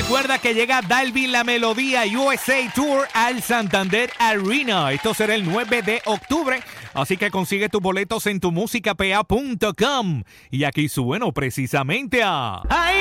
Recuerda que llega Dalvin La Melodía USA Tour al Santander Arena. Esto será el 9 de octubre. Así que consigue tus boletos en tumusicapa.com. Y aquí sueno precisamente a...